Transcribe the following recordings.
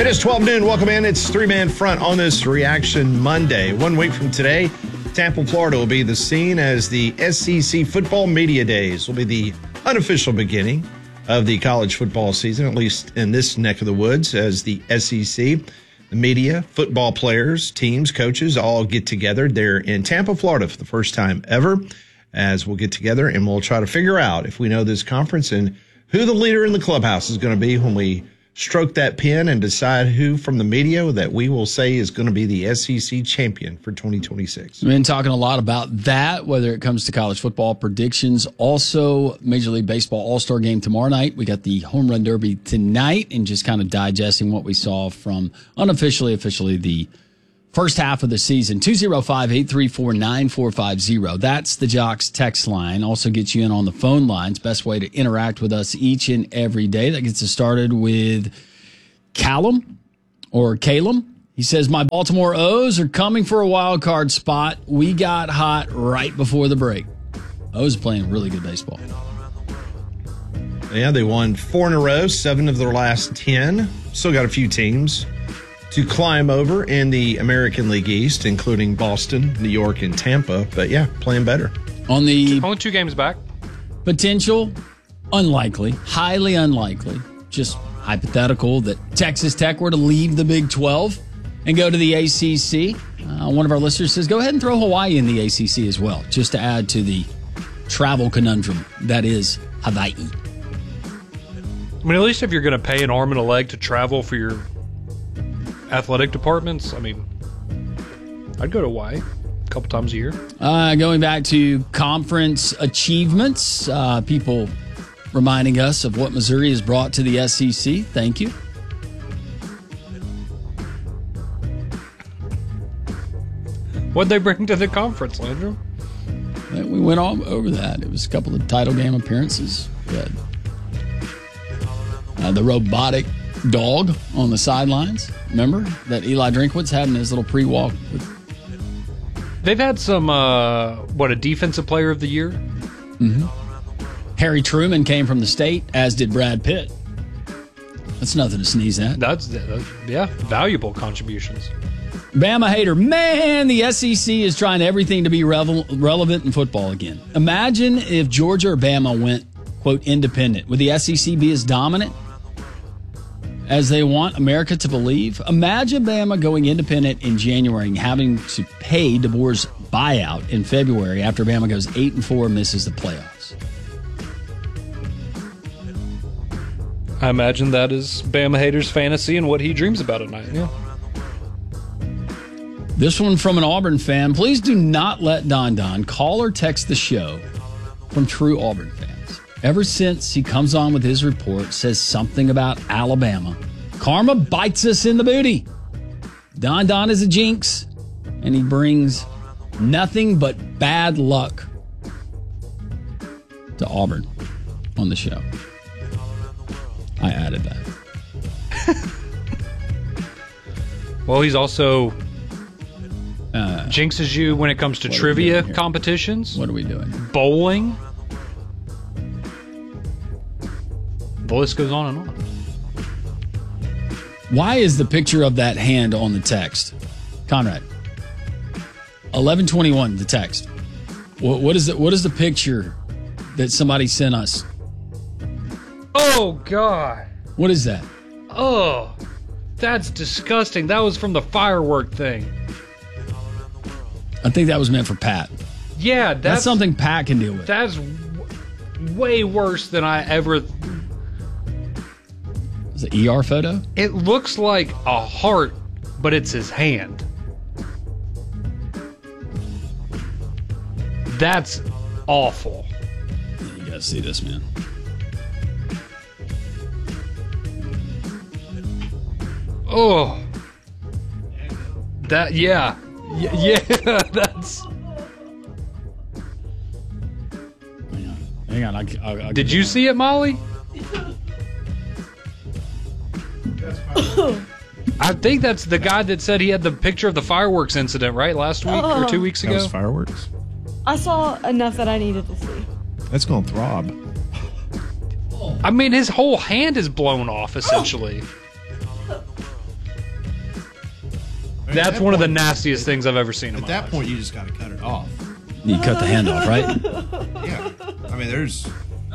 It is 12 noon. Welcome in. It's three-man front on this Reaction Monday. 1 week from today, Tampa, Florida will be the scene as the SEC Football Media Days will be the unofficial beginning of the college football season, at least in this neck of the woods, as the SEC, the media, football players, teams, coaches all get together. They're in Tampa, Florida for the first time ever, as we'll get together and we'll try to figure out if we know this conference and who the leader in the clubhouse is going to be when we stroke that pen and decide who from the media that we will say is going to be the SEC champion for 2026. We've been talking a lot about that, whether it comes to college football predictions. Also, Major League Baseball All-Star Game tomorrow night. We got the Home Run Derby tonight, and just kind of digesting what we saw from officially the first half of the season. 205-834-9450. That's the Jocks text line. Also gets you in on the phone lines. Best way to interact with us each and every day. That gets us started with Calum. He says, my Baltimore O's are coming for a wild card spot. We got hot right before the break. O's playing really good baseball. Yeah, they won 4 in a row, 7 of their last 10. Still got a few teams to climb over in the American League East, including Boston, New York, and Tampa. But yeah, playing better. On the only 2 games back. Potential, unlikely, highly unlikely, just hypothetical that Texas Tech were to leave the Big 12 and go to the ACC. One of our listeners says, go ahead and throw Hawaii in the ACC as well, just to add to the travel conundrum that is Hawaii. I mean, at least if you're going to pay an arm and a leg to travel for your athletic departments, I mean, I'd go to Hawaii a couple times a year. Going back to conference achievements, people reminding us of what Missouri has brought to the SEC. Thank you. What'd they bring to the conference, Landrum? We went all over that. It was a couple of title game appearances. We had the robotic dog on the sidelines. Remember that Eli Drinkwitz had in his little pre-walk? They've had some, a defensive player of the year? Mm-hmm. Harry Truman came from the state, as did Brad Pitt. That's nothing to sneeze at. That's valuable contributions. Bama hater, man, the SEC is trying everything to be relevant in football again. Imagine if Georgia or Bama went, quote, independent. Would the SEC be as dominant as they want America to believe? Imagine Bama going independent in January and having to pay DeBoer's buyout in February after Bama goes 8-4 and misses the playoffs. I imagine that is Bama hater's fantasy and what he dreams about at night. Yeah. This one from an Auburn fan. Please do not let Don call or text the show from true Auburn fans. Ever since he comes on with his report, says something about Alabama, karma bites us in the booty. Don is a jinx, and he brings nothing but bad luck to Auburn on the show. I added that. Well, he's also jinxes you when it comes to trivia competitions. What are we doing? Bowling. The list goes on and on. Why is the picture of that hand on the text? Conrad. 1121, the text. What is the picture that somebody sent us? Oh, God. What is that? Oh, that's disgusting. That was from the firework thing. I think that was meant for Pat. Yeah, that's something Pat can deal with. That's way worse than I ever... Is it an ER photo? It looks like a heart, but it's his hand. That's awful. Yeah, you gotta see this, man. Oh. That, yeah. Yeah, that's... Hang on. I'll Did you see it, Molly? I think that's the guy that said he had the picture of the fireworks incident, right? Last week or 2 weeks ago? That was fireworks? I saw enough that I needed to see. That's going to throb. I mean, his whole hand is blown off, essentially. That's one of the nastiest things I've ever seen in At my that life. point, you just got to cut it off. You cut the hand off, right? Yeah. I mean, there's.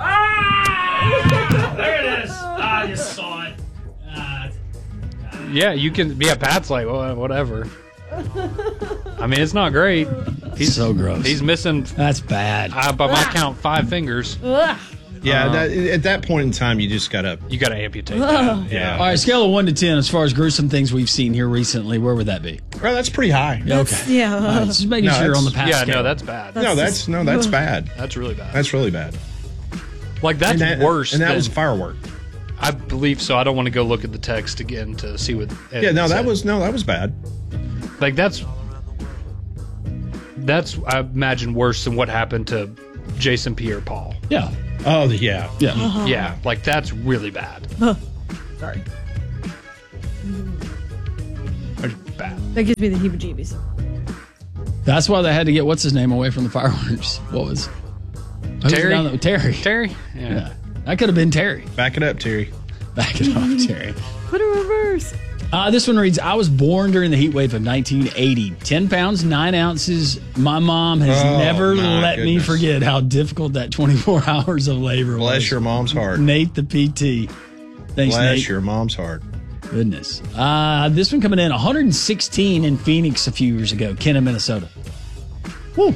There it is. I just saw it. Yeah, you can. Yeah, Pat's like, well, whatever. I mean, it's not great. He's So gross. He's missing, That's bad. by my count, 5 fingers. Yeah, at that point in time, you just got to. You got to amputate that. Yeah. All right, scale of 1 to 10, as far as gruesome things we've seen here recently, where would that be? Well, that's pretty high. Okay. Yeah. All right, just making No, sure you're on the that's- pass Yeah, scale. no, that's bad. No, that's bad. That's really bad. That's really bad. Like, that's and that, worse And that than, was a firework. I believe so. I don't want to go look at the text again to see what. Yeah, no, that said. was bad. Like, that's I imagine worse than what happened to Jason Pierre-Paul. Yeah. Oh, yeah. Yeah. Yeah, like that's really bad. Sorry. That's bad. That gives me the heebie-jeebies. That's why they had to get what's his name away from the fireworks. What was who's Terry? down there? Terry. Terry? Yeah. That could have been Terry. Back it up, Terry. Back it up, Terry. Put a reverse. This one reads, I was born during the heat wave of 1980. 10 pounds, 9 ounces. My mom has Oh, never my let me goodness. forget how difficult that 24 hours of labor was. Bless your mom's heart. Nate, the PT. Thanks, Bless Nate. your mom's heart. Goodness. This one coming in 116 in Phoenix a few years ago. Kenna, Minnesota. Woo.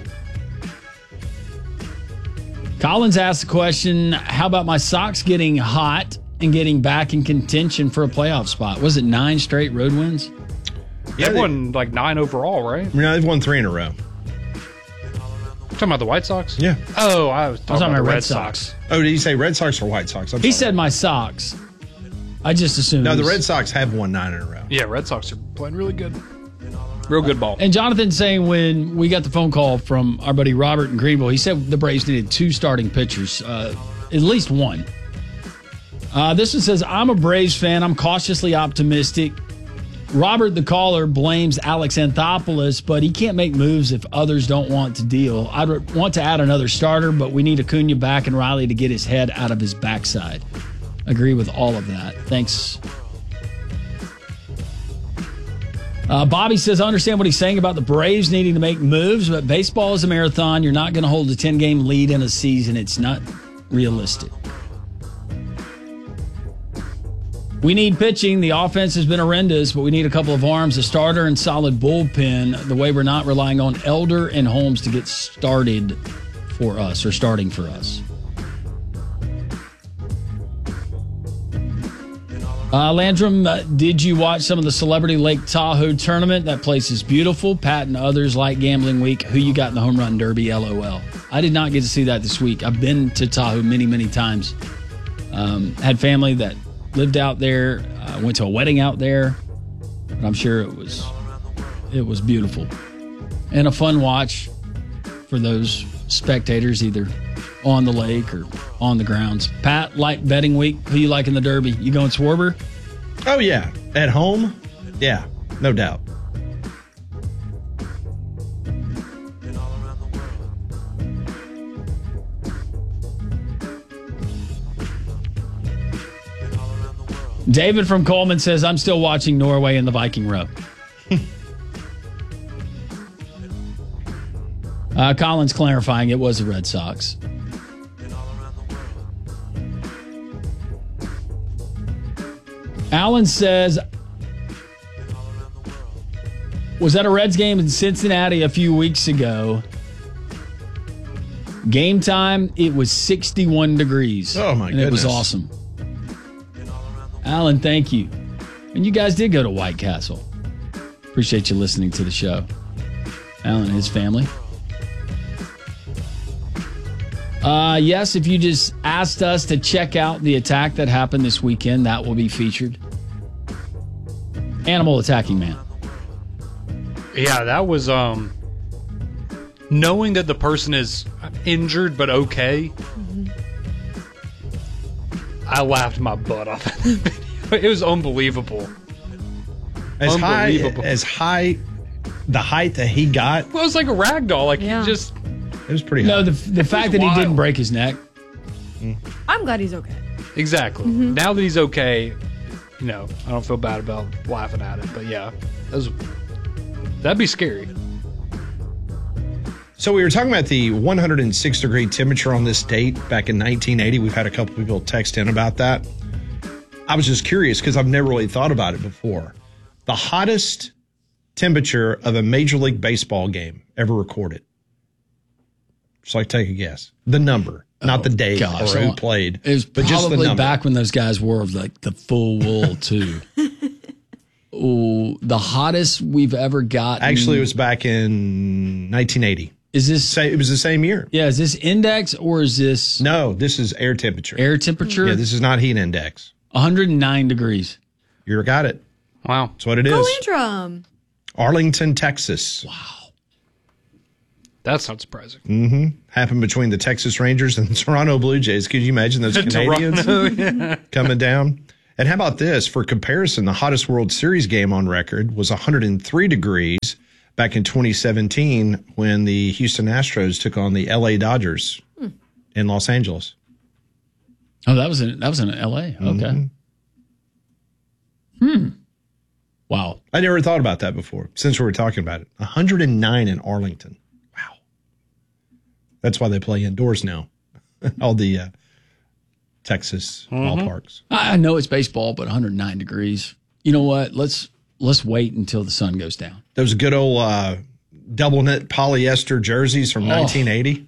Collins asked the question, how about my Sox getting hot and getting back in contention for a playoff spot? Was it 9 straight road wins? Yeah, they- won like 9 overall, right? I mean, they've won 3 in a row. Talking about the White Sox? Yeah. Oh, I was talking about the Red Red Sox. Sox. Oh, did you say Red Sox or White Sox? I'm He sorry. said my Sox. I just assumed. No, it the was- Red Sox have won 9 in a row. Yeah, Red Sox are playing really good. Real good ball. And Jonathan's saying when we got the phone call from our buddy Robert in Greenville, he said the Braves needed 2 starting pitchers, at least 1. This one says, I'm a Braves fan. I'm cautiously optimistic. Robert, the caller, blames Alex Anthopoulos, but he can't make moves if others don't want to deal. I'd want to add another starter, but we need Acuna back and Riley to get his head out of his backside. Agree with all of that. Thanks. Bobby says, I understand what he's saying about the Braves needing to make moves, but baseball is a marathon. You're not going to hold a 10-game lead in a season. It's not realistic. We need pitching. The offense has been horrendous, but we need a couple of arms, a starter, and solid bullpen. The way we're not relying on Elder and Holmes to get started for us, or starting for us. Landrum, did you watch some of the Celebrity Lake Tahoe tournament? That place is beautiful. Pat and others like Gambling Week. Who you got in the home run derby? LOL. I did not get to see that this week. I've been to Tahoe many, many times. Had family that lived out there. Went to a wedding out there. But I'm sure it was beautiful. And a fun watch for those spectators, either on the lake or on the grounds. Pat, like betting week. Who you like in the derby? You going Swarber? Oh, yeah. At home? Yeah, no doubt. David from Coleman says, I'm still watching Norway in the Viking row. Colin's clarifying it was the Red Sox. Alan says, was at a Reds game in Cincinnati a few weeks ago. Game time, it was 61 degrees. Oh, my and it was goodness. awesome. Alan, thank you. And you guys did go to White Castle. Appreciate you listening to the show. Alan and his family. Yes, if you just asked us to check out the attack that happened this weekend, that will be featured. Animal attacking man. Yeah, that was knowing that the person is injured but okay. I laughed my butt off at the video. It was unbelievable. As Unbelievable. high, the height that he got, Well, it was like a rag doll. Like Yeah. he just it was pretty No, high. the fact that he wild. didn't break his neck. I'm glad he's okay. exactly. Now that he's okay, I don't feel bad about laughing at it. But yeah, that was That'd be scary. So we were talking about the 106-degree temperature on this date back in 1980. We've had a couple people text in about that. I was just curious because I've never really thought about it before. The hottest temperature of a Major League Baseball game ever recorded. Just like take a guess. The number, not the date or who played. It was but just the probably number. back when those guys wore like the full wool too. Ooh, the hottest we've ever gotten. Actually, it was back in 1980. Is this? It was the same year. Yeah, is this index or is this No, this is air temperature. air temperature? Yeah, this is not heat index. 109 degrees. You got it. Wow. That's what it is. Colantrum. Arlington, Texas. Wow. That's not surprising. Happened between the Texas Rangers and the Toronto Blue Jays. Could you imagine those Canadians coming down? And how about this? For comparison, the hottest World Series game on record was 103 degrees back in 2017 when the Houston Astros took on the LA Dodgers in Los Angeles. Oh, that was in LA. Okay. Wow. I never thought about that before since we were talking about it. 109 in Arlington. Wow. That's why they play indoors now. All the Texas ballparks. I know it's baseball, but 109 degrees. You know what? Let's wait until the sun goes down. Those good old double knit polyester jerseys from 1980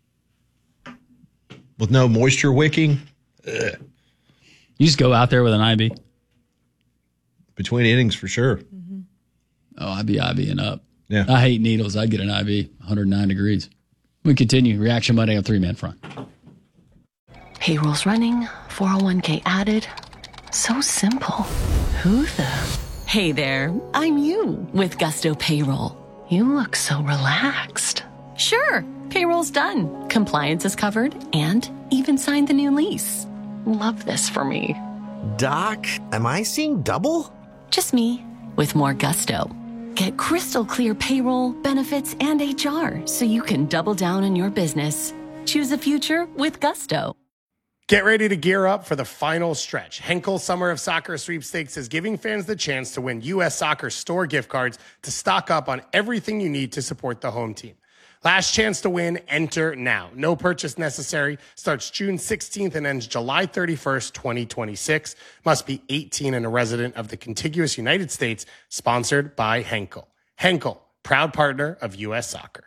with no moisture wicking. Ugh. You just go out there with an IB. Between innings for sure. Oh, I'd be IBing up. Yeah. I hate needles. I'd get an IB, 109 degrees. We continue. Reaction Monday on 3-Man Front. Payroll's running, 401k added. So simple. Who the? Hey there, I'm you with Gusto Payroll. You look so relaxed. Sure, payroll's done. Compliance is covered and even signed the new lease. Love this for me. Doc, am I seeing double? Just me with more gusto. Get crystal clear payroll, benefits, and HR so you can double down on your business. Choose a future with Gusto. Get ready to gear up for the final stretch. Henkel Summer of Soccer Sweepstakes is giving fans the chance to win U.S. Soccer store gift cards to stock up on everything you need to support the home team. Last chance to win, enter now. No purchase necessary. Starts June 16th and ends July 31st, 2026. Must be 18 and a resident of the contiguous United States. Sponsored by Henkel. Henkel, proud partner of U.S. Soccer.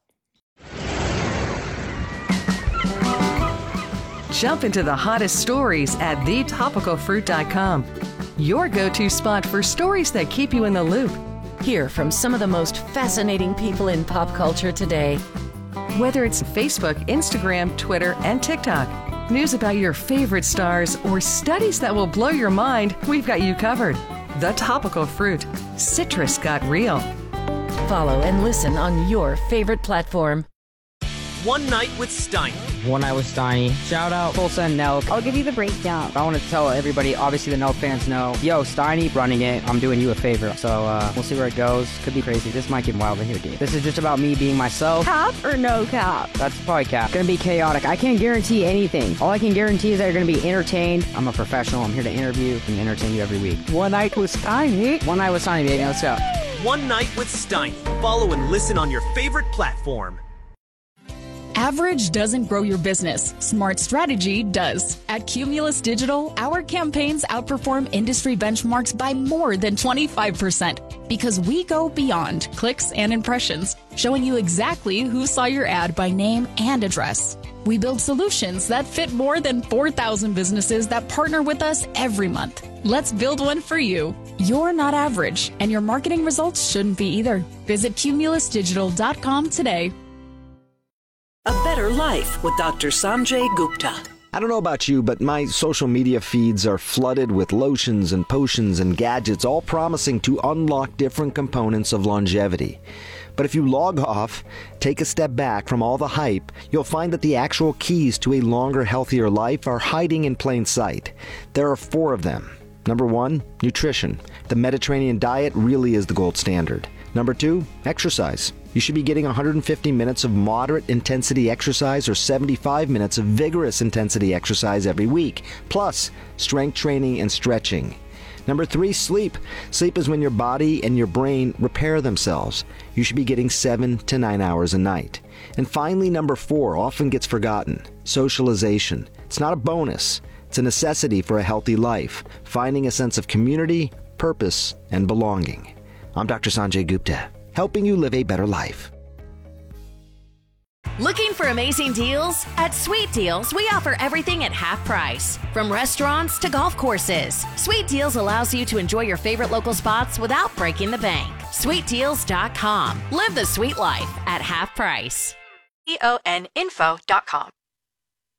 Jump into the hottest stories at thetopicalfruit.com. Your go-to spot for stories that keep you in the loop. Hear from some of the most fascinating people in pop culture today. Whether it's Facebook, Instagram, Twitter, and TikTok, news about your favorite stars, or studies that will blow your mind, we've got you covered. The Topical Fruit. Citrus got real. Follow and listen on your favorite platform. One Night with Steiny. One Night with Steiny. Shout out Tulsa and Nelk. I'll give you the breakdown. I want to tell everybody, obviously the Nelk fans know, yo, Steiny running it. I'm doing you a favor. So we'll see where it goes. Could be crazy. This might get wild in here, dude. This is just about me being myself. Cap or no cap? That's probably cap. Gonna be chaotic. I can't guarantee anything. All I can guarantee is that you're gonna be entertained. I'm a professional. I'm here to interview and entertain you every week. One Night with Steiny. One Night with Steiny, baby. Let's go. One Night with Steiny. Follow and listen on your favorite platform. Average doesn't grow your business. Smart strategy does. At Cumulus Digital, our campaigns outperform industry benchmarks by more than 25% because we go beyond clicks and impressions, showing you exactly who saw your ad by name and address. We build solutions that fit more than 4,000 businesses that partner with us every month. Let's build one for you. You're not average, and your marketing results shouldn't be either. Visit cumulusdigital.com today. A Better Life with Dr. Sanjay Gupta. I don't know about you, but my social media feeds are flooded with lotions and potions and gadgets, all promising to unlock different components of longevity. But if you log off, take a step back from all the hype, you'll find that the actual keys to a longer, healthier life are hiding in plain sight. There are 4 of them. Number 1, nutrition. The Mediterranean diet really is the gold standard. Number 2, exercise. You should be getting 150 minutes of moderate intensity exercise or 75 minutes of vigorous intensity exercise every week, plus strength training and stretching. Number 3, sleep. Sleep is when your body and your brain repair themselves. You should be getting 7 to 9 hours a night. And finally, number 4 often gets forgotten. Socialization. It's not a bonus. It's a necessity for a healthy life. Finding a sense of community, purpose, and belonging. I'm Dr. Sanjay Gupta, helping you live a better life. Looking for amazing deals? At Sweet Deals, we offer everything at half price. From restaurants to golf courses, Sweet Deals allows you to enjoy your favorite local spots without breaking the bank. SweetDeals.com. Live the sweet life at half price. EONinfo.com.